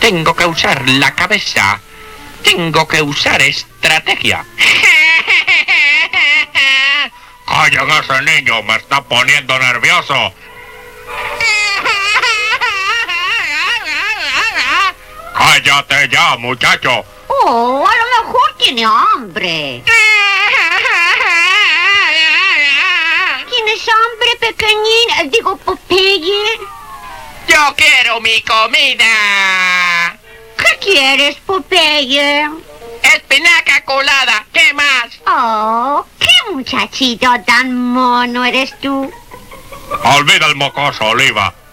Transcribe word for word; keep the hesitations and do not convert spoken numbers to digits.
Tengo que usar la cabeza. Tengo que usar estrategia. ¡Callen a ese niño! ¡Me está poniendo nervioso! ¡Cállate ya, muchacho! Oh, a lo mejor tiene hambre. ¿Tienes hambre, pequeñín? Digo, Popeye. ¡Yo quiero mi comida! ¿Qué quieres, Popeye? ¡Espinaca colada! ¿Qué más? Oh, qué muchachito tan mono eres tú. Olvida el mocoso, Oliva.